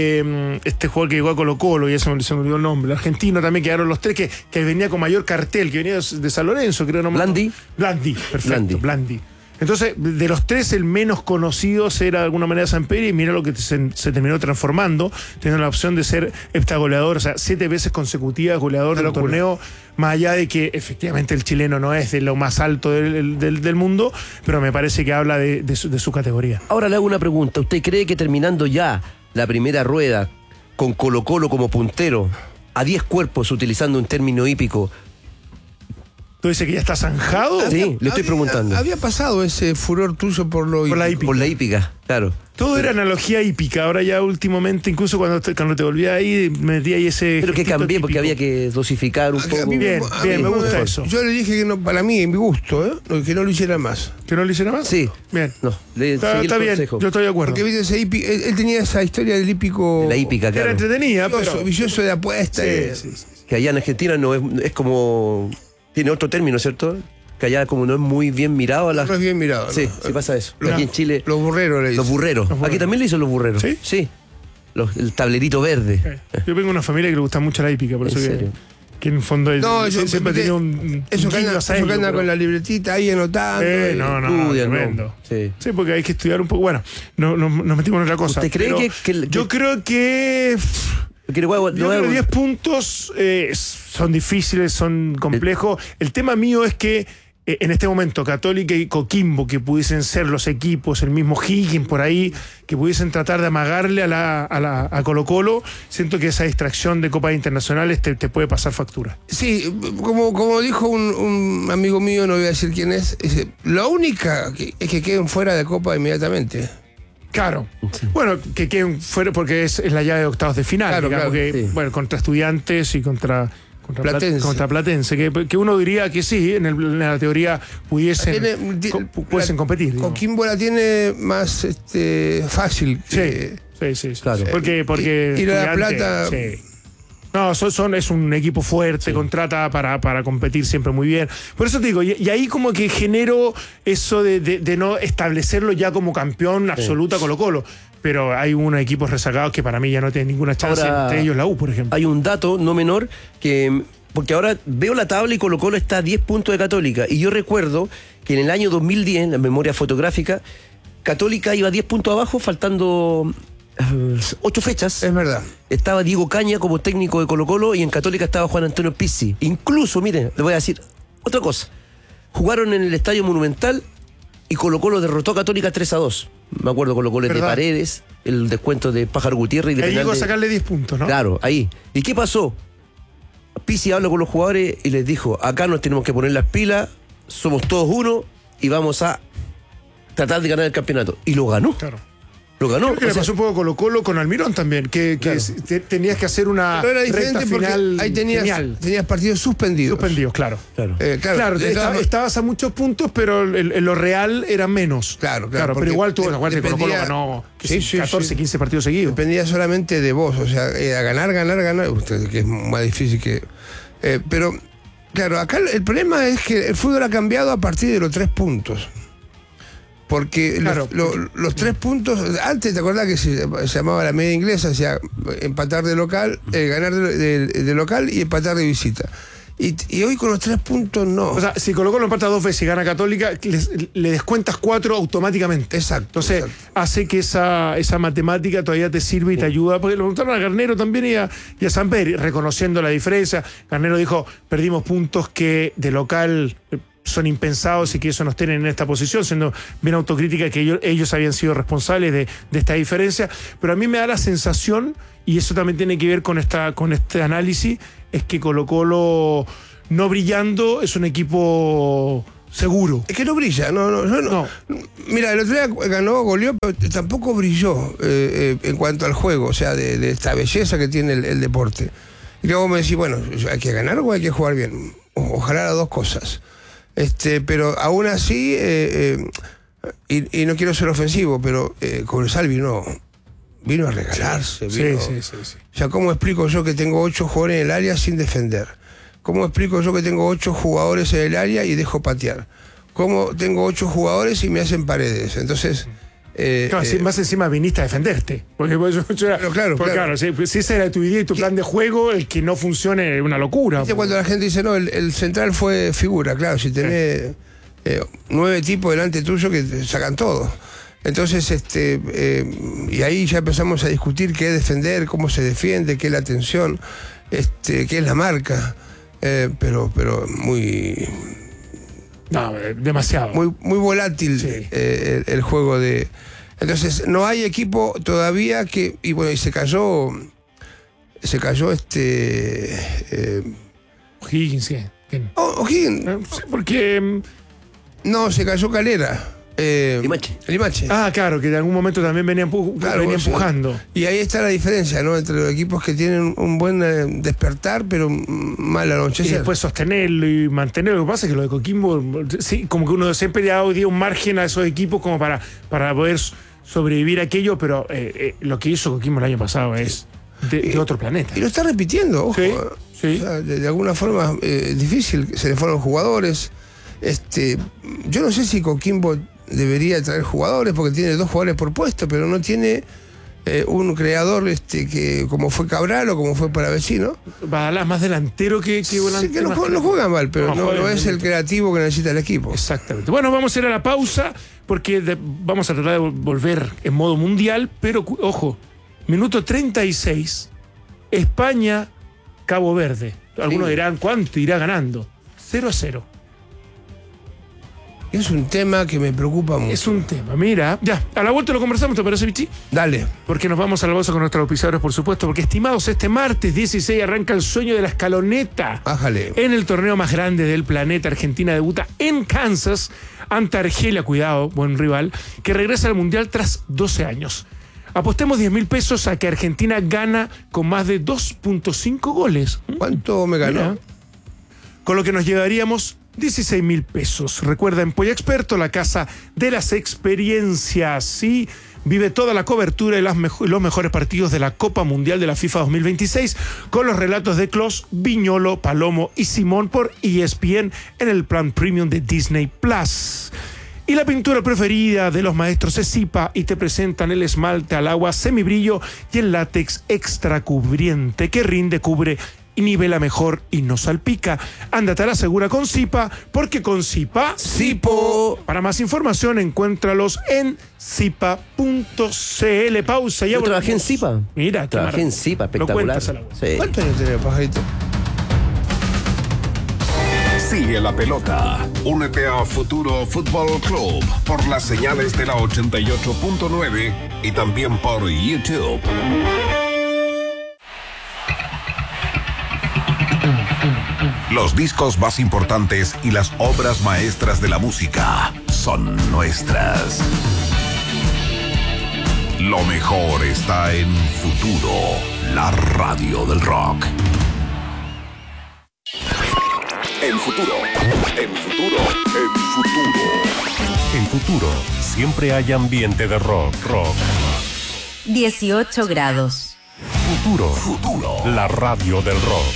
este jugador que llegó a Colo-Colo, y ya se me olvidó el nombre, el argentino también, quedaron los 3, que venía con mayor cartel, que venía de San Lorenzo, creo. Blandi, perfecto, Blandi. Entonces, de los 3, el menos conocido era de alguna manera San Pedro, y mira lo que se terminó transformando, teniendo la opción de ser heptagoleador, o sea, 7 veces consecutivas goleador del torneo, más allá de que efectivamente el chileno no es de lo más alto del mundo, pero me parece que habla de su categoría. Ahora le hago una pregunta. ¿Usted cree que terminando ya la primera rueda con Colo-Colo como puntero, a 10 cuerpos, utilizando un término hípico, ¿Tú dices que ya está zanjado? Sí, le estoy preguntando. Había pasado ese furor tuyo por la hípica. Por la hípica, claro. Todo era analogía hípica. Ahora ya últimamente, incluso cuando te volví ahí, metí ahí ese... Pero que cambié típico. Porque había que dosificar un poco. Bien, me gusta eso. Yo le dije que no, para mí, en mi gusto, que no lo hiciera más. ¿Que no lo hiciera más? Sí. Bien. No, está bien, yo estoy de acuerdo. Porque viste ese hípico, él tenía esa historia del hípico... La hípica, claro. Era entretenida, pero... Vicioso de apuesta. Sí. Que allá en Argentina no es como... Tiene otro término, ¿cierto? Que allá como no es muy bien mirado. No es bien mirado. Sí, ¿no? sí pasa eso. Aquí en Chile... Los burreros le dicen. Los burreros. Aquí también le dicen los burreros. ¿Sí? Sí. El tablerito verde. Yo vengo de una familia que le gusta mucho la hípica, por eso que en el fondo siempre tenía un... Eso que anda con la libretita ahí anotando. Tremendo. Sí, porque hay que estudiar un poco. Bueno, nos metimos en otra cosa. ¿Usted cree yo creo que... Yo creo que 10 puntos son difíciles, son complejos. El tema mío es que en este momento Católica y Coquimbo, que pudiesen ser los equipos, el mismo Higgins por ahí, que pudiesen tratar de amagarle a Colo-Colo, siento que esa distracción de Copas Internacionales te puede pasar factura. Sí, como dijo un amigo mío, no voy a decir quién es, la única es que queden fuera de Copa inmediatamente. Claro. Sí. Bueno, que queden fuera porque es la llave de octavos de final. Claro, digamos que, sí. Bueno, contra Estudiantes y contra Platense, que uno diría que sí, en la teoría pudiesen competir. Coquimbo la tiene más fácil. Sí. Claro. Porque y La Plata... Sí. No, es un equipo fuerte, contrata para competir siempre muy bien. Por eso te digo, y ahí como que genero eso de no establecerlo ya como campeón absoluta Colo-Colo. Pero hay unos equipos rezagados que para mí ya no tienen ninguna chance, entre ellos la U, por ejemplo. Hay un dato no menor porque ahora veo la tabla y Colo-Colo está a 10 puntos de Católica. Y yo recuerdo que en el año 2010, en la memoria fotográfica, Católica iba 10 puntos abajo, faltando 8 fechas. Es verdad. Estaba Diego Caña como técnico de Colo-Colo y en Católica estaba Juan Antonio Pizzi. Incluso, miren, le voy a decir otra cosa. Jugaron en el Estadio Monumental y Colo-Colo derrotó a Católica 3-2. Me acuerdo, Colo-Colo de Paredes, el descuento de Pájaro Gutiérrez y de ahí penal llegó a sacarle 10 puntos, ¿no? Claro, ahí. ¿Y qué pasó? Pizzi habló con los jugadores y les dijo, acá nos tenemos que poner las pilas, somos todos uno y vamos a tratar de ganar el campeonato. Y lo ganó. Claro. Lo ganó. Creo que le pasó un poco Colo-Colo con Almirón también, que Claro. Tenías que hacer una Pero era diferente recta porque final ahí tenías partidos suspendidos. suspendidos, claro. Claro. Claro, estabas a muchos puntos, pero en lo real era menos. Claro, pero igual tuvo la que Colo-Colo ganó 14, 15 partidos seguidos. Dependía solamente de vos, o sea, ganar. Usted, que es más difícil que... pero, claro, acá el problema es que el fútbol ha cambiado a partir de los 3 puntos. Porque claro, los 3 puntos, antes te acordás que se llamaba la media inglesa, o sea, empatar de local, ganar de local y empatar de visita. Y hoy con los 3 puntos no. O sea, si Colo-Colo empata 2 veces y gana Católica, le descuentas 4 automáticamente. Exacto. Entonces, hace que esa matemática todavía te sirve y te ayuda. Porque lo preguntaron a Garnero también y a Samperi, reconociendo la diferencia. Garnero dijo, perdimos puntos que de local son impensados y que eso nos tienen en esta posición, siendo bien autocrítica que ellos habían sido responsables de esta diferencia. Pero a mí me da la sensación, y eso también tiene que ver con este análisis, es que Colo-Colo, no brillando, es un equipo seguro. Es que no brilla, no. Mira, el otro día goleó, pero tampoco brilló en cuanto al juego, o sea, de esta belleza que tiene el deporte. Y luego me decís, bueno, ¿hay que ganar o hay que jugar bien? Ojalá las dos cosas. Pero aún así, y no quiero ser ofensivo, pero Cobresal vino a regalarse. Sí. O sea, ¿cómo explico yo que tengo 8 jugadores en el área sin defender? ¿Cómo explico yo que tengo 8 jugadores en el área y dejo patear? ¿Cómo tengo 8 jugadores y me hacen paredes? Entonces... Claro, más encima viniste a defenderte. Porque claro, si esa era tu idea y tu plan de juego, el que no funcione es una locura. Cuando la gente dice, no, el central fue figura, claro, si tenés 9 tipos delante tuyo que te sacan todo. Entonces, y ahí ya empezamos a discutir qué es defender, cómo se defiende, qué es la atención, qué es la marca, pero muy... No, demasiado. Muy volátil el juego de... Entonces, no hay equipo todavía que... Y bueno, y se cayó O'Higgins, sí. O'Higgins. Sí, porque... No, se cayó Calera. Limache. Ah, claro, que en algún momento también venía empujando. Y ahí está la diferencia, ¿no? Entre los equipos que tienen un buen despertar, pero mal anochecer. Y después sostenerlo y mantenerlo. Lo que pasa es que lo de Coquimbo, sí, como que uno siempre le ha dado un margen a esos equipos como para poder sobrevivir a aquello, pero lo que hizo Coquimbo el año pasado es de otro planeta. Y lo está repitiendo, ojo. Sí. O sea, de alguna forma difícil, se le fueron los jugadores. Yo no sé si Coquimbo debería traer jugadores porque tiene 2 jugadores por puesto, pero no tiene un creador que como fue Cabral o como fue Palavecino. Badalá más delantero que volante. Sí, que no juega mal, pero no es el creativo que necesita el equipo. Exactamente. Bueno, vamos a ir a la pausa porque vamos a tratar de volver en modo mundial, pero ojo, minuto 36, España, Cabo Verde. Algunos dirán, ¿cuánto irá ganando? 0-0. Es un tema que me preocupa mucho. Es un tema, mira. Ya, a la vuelta lo conversamos, ¿te parece, Vichy? Dale. Porque nos vamos a la bolsa con nuestros auspiciadores, por supuesto. Porque, estimados, este martes 16 arranca el sueño de la escaloneta. Ájale. En el torneo más grande del planeta. Argentina debuta en Kansas ante Argelia, cuidado, buen rival, que regresa al Mundial tras 12 años. Apostemos 10.000 pesos a que Argentina gana con más de 2.5 goles. ¿Cuánto me ganó? Mira. Con lo que nos llevaríamos 16.000 pesos. Recuerda, en Polla Experto, la casa de las experiencias. Sí, vive toda la cobertura y los mejores partidos de la Copa Mundial de la FIFA 2026 con los relatos de Klos, Viñolo, Palomo y Simón por ESPN en el plan premium de Disney Plus. Y la pintura preferida de los maestros es Zipa y te presentan el esmalte al agua semibrillo y el látex extra cubriente que rinde, cubre y nivela mejor y no salpica. Ándate a la segura con Zipa, porque con Zipa... Zipo. Para más información, encuéntralos en zipa.cl. Pausa. Ya Yo trabajé en volvemos. Zipa. Mira, qué Trabajé en maravilla. Zipa, Lo espectacular. cuentas a la voz. Sí. ¿Cuántos años tenés, pajarito? Sigue la pelota. Únete a Futuro Fútbol Club por las señales de la 88.9 y también por YouTube. Los discos más importantes y las obras maestras de la música son nuestras. Lo mejor está en Futuro, la radio del rock. En Futuro, en Futuro, en Futuro. En Futuro, siempre hay ambiente de rock. 18 grados. Futuro, la radio del rock.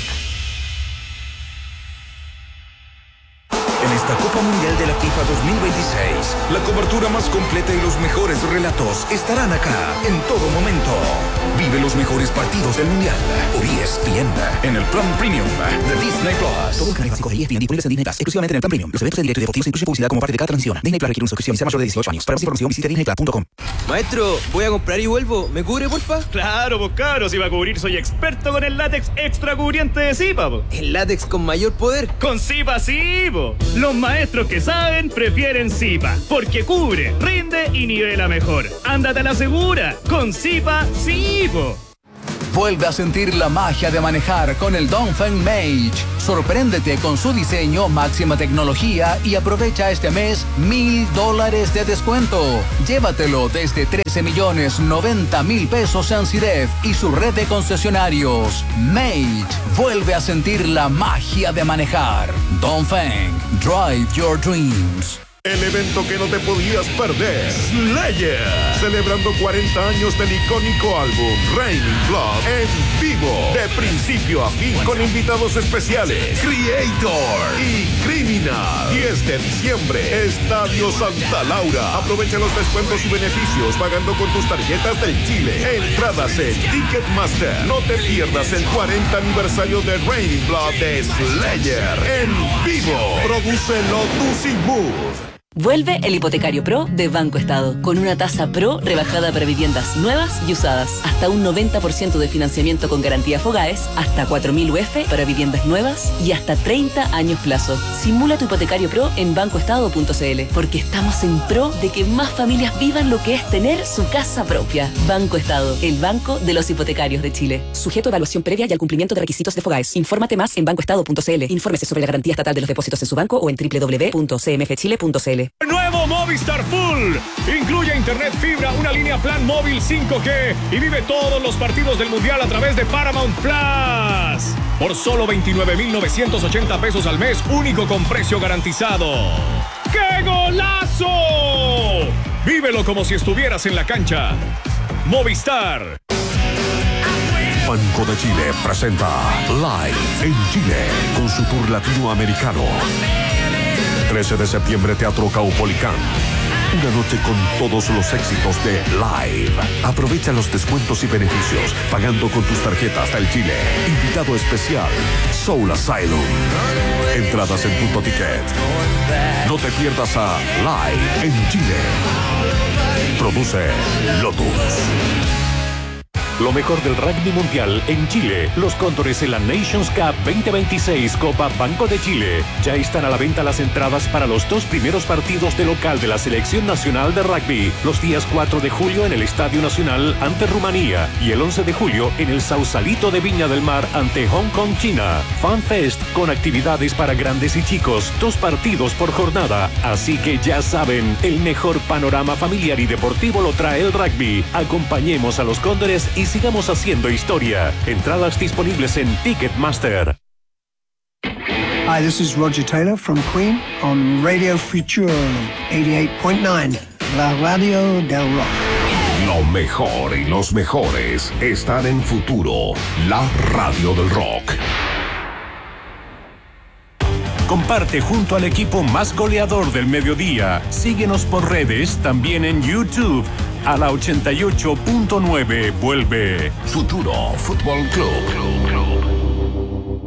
En esta Copa Mundial de la FIFA 2026, la cobertura más completa y los mejores relatos estarán acá en todo momento. Vive los mejores partidos del Mundial por ESPN en el plan premium de Disney Plus. Todo el canal básico de ESPN disponibles en Disney Plus, exclusivamente en el plan premium. Los eventos en directo y deportivos incluyen publicidad como parte de cada transmisión. Disney Plus requiere una suscripción y sea mayor de 18 años. Para más información visite disneyplus.com. Maestro, voy a comprar y vuelvo. ¿Me cubre, porfa? Claro, pues cabros, si va a cubrir soy experto con el látex extra cubriente de Zipa, po. ¿El látex con mayor poder? Con Zipa sí, po. Los maestros que saben prefieren Zipa, porque cubre, rinde y nivela mejor. Ándate a la segura, con Zipa sí, po. Vuelve a sentir la magia de manejar con el Dongfeng Mage. Sorpréndete con su diseño, máxima tecnología y aprovecha este mes $1,000 de descuento. Llévatelo desde 13,090,000 pesos en CIREF y su red de concesionarios. Mage, vuelve a sentir la magia de manejar. Dongfeng, drive your dreams. El evento que no te podías perder, Slayer, celebrando 40 años del icónico álbum Raining Blood en vivo, de principio a fin, con invitados especiales, Creator y Criminal. 10 de diciembre, Estadio Santa Laura. Aprovecha los descuentos y beneficios pagando con tus tarjetas del Chile. Entradas en Ticketmaster. No te pierdas el 40 aniversario de Raining Blood de Slayer en vivo. Produce Lotus y Move. Vuelve el Hipotecario Pro de Banco Estado, con una tasa pro rebajada para viviendas nuevas y usadas, hasta un 90% de financiamiento con garantía Fogaes, hasta 4.000 UF para viviendas nuevas y hasta 30 años plazo. Simula tu Hipotecario Pro en bancoestado.cl, porque estamos en pro de que más familias vivan lo que es tener su casa propia. Banco Estado, el banco de los hipotecarios de Chile. Sujeto a evaluación previa y al cumplimiento de requisitos de Fogaes. Infórmate más en bancoestado.cl. Infórmese sobre la garantía estatal de los depósitos en su banco o en www.cmfchile.cl. Nuevo Movistar Full. Incluye internet fibra, una línea plan móvil 5G y vive todos los partidos del Mundial a través de Paramount Plus. Por solo 29,980 pesos al mes, único con precio garantizado. ¡Qué golazo! Vívelo como si estuvieras en la cancha. Movistar. Banco de Chile presenta Live en Chile con su tour latinoamericano. 13 de septiembre, Teatro Caupolicán. Una noche con todos los éxitos de Live. Aprovecha los descuentos y beneficios pagando con tus tarjetas del Chile. Invitado especial, Soul Asylum. Entradas en Punto Ticket. No te pierdas a Live en Chile. Produce Lotus. Lo mejor del rugby mundial en Chile. Los Cóndores en la Nations Cup 2026 Copa Banco de Chile. Ya están a la venta las entradas para los 2 primeros partidos de local de la Selección Nacional de Rugby. Los días 4 de julio en el Estadio Nacional ante Rumanía y el 11 de julio en el Sausalito de Viña del Mar ante Hong Kong, China. Fan Fest con actividades para grandes y chicos. 2 partidos por jornada. Así que ya saben, el mejor panorama familiar y deportivo lo trae el rugby. Acompañemos a los Cóndores y sigamos haciendo historia. Entradas disponibles en Ticketmaster. Hi, this is Roger Taylor from Queen on Radio Futuro 88.9, la radio del rock. Lo mejor y los mejores están en Futuro, la radio del rock. Comparte junto al equipo más goleador del mediodía. Síguenos por redes, también en YouTube. A la 88.9 vuelve Futuro Fútbol Club.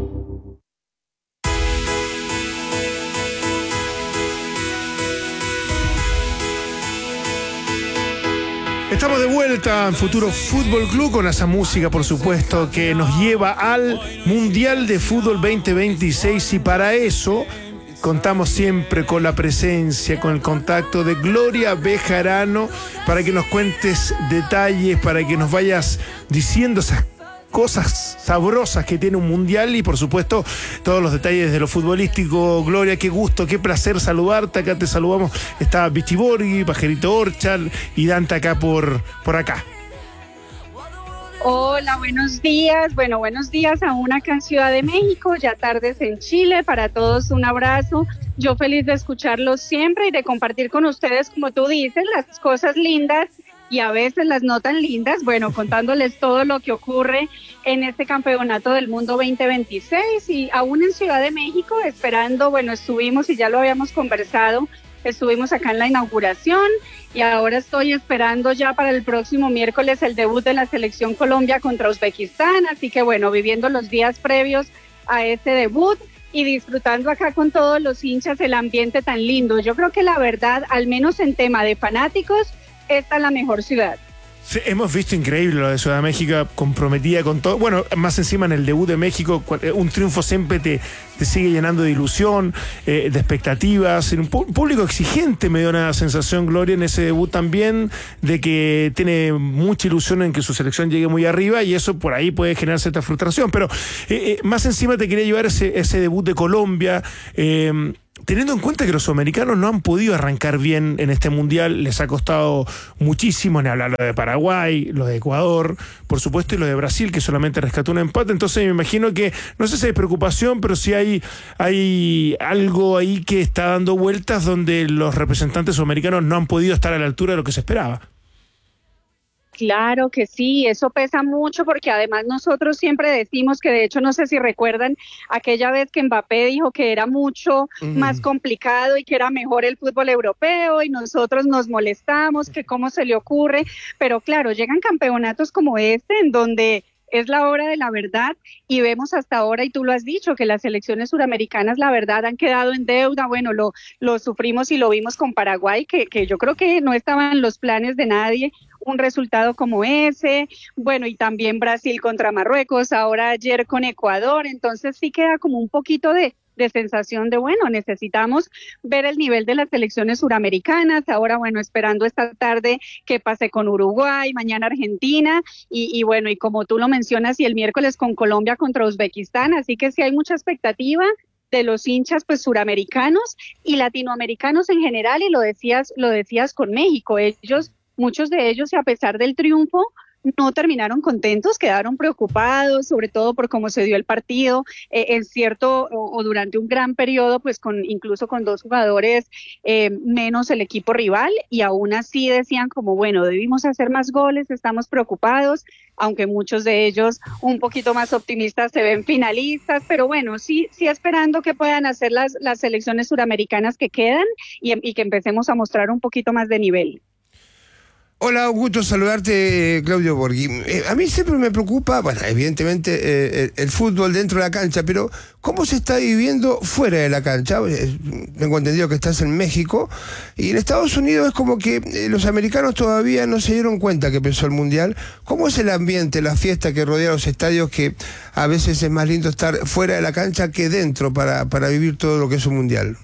Estamos de vuelta en Futuro Fútbol Club con esa música, por supuesto, que nos lleva al Mundial de Fútbol 2026 y para eso contamos siempre con la presencia, con el contacto de Gloria Bejarano para que nos cuentes detalles, para que nos vayas diciendo esas cosas sabrosas que tiene un mundial y por supuesto todos los detalles de lo futbolístico. Gloria, qué gusto, qué placer saludarte. Acá te saludamos. Está Vichy Borghi, Pajerito Orchal y Dante acá por acá. Hola, buenos días. Bueno, buenos días aún acá en Ciudad de México, ya tardes en Chile. Para todos un abrazo. Yo feliz de escucharlos siempre y de compartir con ustedes, como tú dices, las cosas lindas y a veces las no tan lindas, bueno, contándoles todo lo que ocurre en este Campeonato del Mundo 2026 y aún en Ciudad de México esperando, bueno, estuvimos y ya lo habíamos conversado, estuvimos acá en la inauguración y ahora estoy esperando ya para el próximo miércoles el debut de la Selección Colombia contra Uzbekistán, así que bueno, viviendo los días previos a ese debut y disfrutando acá con todos los hinchas el ambiente tan lindo. Yo creo que la verdad, al menos en tema de fanáticos, esta es la mejor ciudad. Sí, hemos visto increíble lo de Ciudad de México, comprometida con todo. Bueno, más encima en el debut de México, un triunfo siempre te sigue llenando de ilusión, de expectativas. En un público exigente me dio una sensación, Gloria, en ese debut también, de que tiene mucha ilusión en que su selección llegue muy arriba y eso por ahí puede generar cierta frustración. Pero más encima te quería llevar ese debut de Colombia. Teniendo en cuenta que los sudamericanos no han podido arrancar bien en este mundial, les ha costado muchísimo, ni hablar lo de Paraguay, lo de Ecuador, por supuesto, y lo de Brasil, que solamente rescató un empate. Entonces me imagino que, no sé si hay preocupación, pero sí hay algo ahí que está dando vueltas donde los representantes sudamericanos no han podido estar a la altura de lo que se esperaba. Claro que sí, eso pesa mucho porque además nosotros siempre decimos que de hecho no sé si recuerdan aquella vez que Mbappé dijo que era mucho más complicado y que era mejor el fútbol europeo y nosotros nos molestamos, que cómo se le ocurre, pero claro, llegan campeonatos como este en donde es la hora de la verdad y vemos hasta ahora, y tú lo has dicho, que las selecciones suramericanas la verdad han quedado en deuda. Bueno, lo sufrimos y lo vimos con Paraguay, que yo creo que no estaba en los planes de nadie un resultado como ese, bueno, y también Brasil contra Marruecos, ahora ayer con Ecuador, entonces sí queda como un poquito de sensación de, bueno, necesitamos ver el nivel de las selecciones suramericanas, ahora, bueno, esperando esta tarde que pase con Uruguay, mañana Argentina, y bueno, y como tú lo mencionas, y el miércoles con Colombia contra Uzbekistán, así que sí hay mucha expectativa de los hinchas, pues, suramericanos y latinoamericanos en general, y lo decías con México, muchos de ellos, y a pesar del triunfo, no terminaron contentos, quedaron preocupados, sobre todo por cómo se dio el partido, en cierto o durante un gran periodo, pues incluso con 2 jugadores menos el equipo rival, y aún así decían como, bueno, debimos hacer más goles, estamos preocupados, aunque muchos de ellos un poquito más optimistas se ven finalistas, pero bueno, sí esperando que puedan hacer las selecciones suramericanas que quedan y que empecemos a mostrar un poquito más de nivel. Hola, un gusto saludarte, Claudio Borghi. A mí siempre me preocupa, bueno, evidentemente el fútbol dentro de la cancha, pero ¿cómo se está viviendo fuera de la cancha? Tengo entendido que estás en México y en Estados Unidos es como que los americanos todavía no se dieron cuenta que empezó el Mundial. ¿Cómo es el ambiente, la fiesta que rodea los estadios, que a veces es más lindo estar fuera de la cancha que dentro para vivir todo lo que es un Mundial?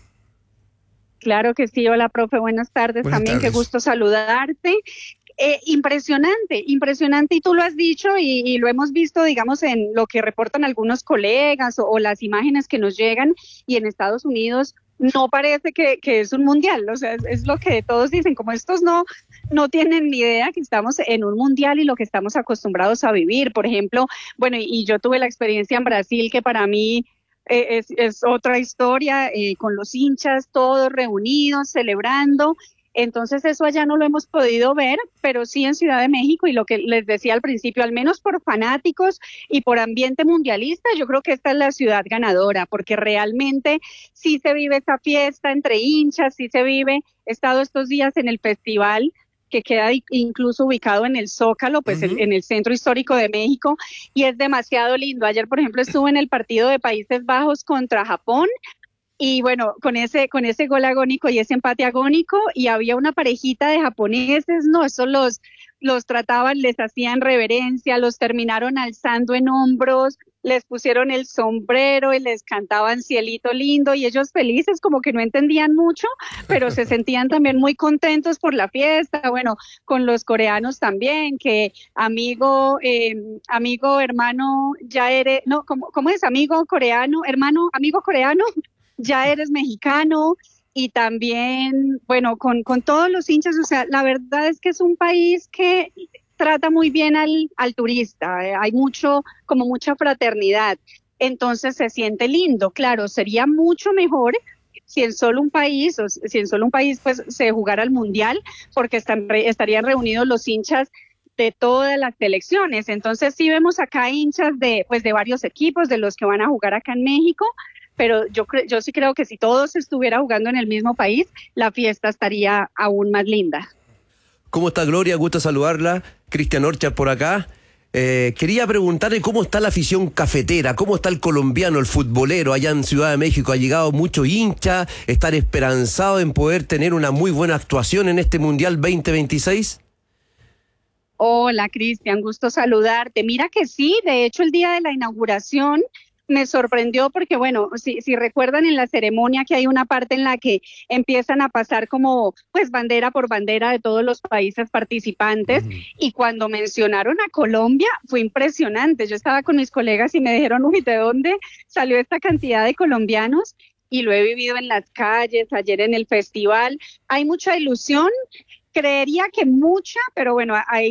Claro que sí, hola profe, buenas tardes, también qué gusto saludarte. Impresionante, y tú lo has dicho y lo hemos visto, digamos, en lo que reportan algunos colegas o las imágenes que nos llegan, y en Estados Unidos no parece que es un mundial, o sea, es lo que todos dicen, como estos no tienen ni idea que estamos en un mundial y lo que estamos acostumbrados a vivir. Por ejemplo, bueno, y yo tuve la experiencia en Brasil, que para mí es otra historia, con los hinchas todos reunidos, celebrando. Entonces eso allá no lo hemos podido ver, pero sí en Ciudad de México, y lo que les decía al principio, al menos por fanáticos y por ambiente mundialista, yo creo que esta es la ciudad ganadora, porque realmente sí se vive esa fiesta entre hinchas, sí se vive. He estado estos días en el festival, que queda incluso ubicado en el Zócalo, pues en el centro histórico de México, y es demasiado lindo. Ayer, por ejemplo, estuve en el partido de Países Bajos contra Japón, y bueno, con ese gol agónico y ese empate agónico, y había una parejita de japoneses, no, esos los trataban, les hacían reverencia, los terminaron alzando en hombros, les pusieron el sombrero y les cantaban Cielito Lindo y ellos felices, como que no entendían mucho, pero se sentían también muy contentos por la fiesta. Bueno, con los coreanos también, que amigo, hermano, ya eres, no, ¿cómo es? Amigo coreano, hermano, amigo coreano, ya eres mexicano. Y también, bueno, con todos los hinchas, o sea, la verdad es que es un país que trata muy bien al turista, hay mucha fraternidad, entonces se siente lindo. Claro, sería mucho mejor si en solo un país pues se jugara el mundial, porque estarían reunidos los hinchas de todas las selecciones. Entonces sí vemos acá hinchas de varios equipos, de los que van a jugar acá en México, pero yo sí creo que si todos estuvieran jugando en el mismo país, la fiesta estaría aún más linda. ¿Cómo está Gloria? Gusto saludarla. Cristian Orchard por acá. Quería preguntarle cómo está la afición cafetera, cómo está el colombiano, el futbolero allá en Ciudad de México. Ha llegado mucho hincha, estar esperanzado en poder tener una muy buena actuación en este Mundial 2026. Hola Cristian, gusto saludarte. Mira que sí, de hecho el día de la inauguración me sorprendió porque, bueno, si recuerdan en la ceremonia que hay una parte en la que empiezan a pasar como, pues, bandera por bandera de todos los países participantes, y cuando mencionaron a Colombia fue impresionante. Yo estaba con mis colegas y me dijeron, uy, ¿de dónde salió esta cantidad de colombianos? Y lo he vivido en las calles, ayer en el festival. Hay mucha ilusión, creería que mucha, pero bueno, hay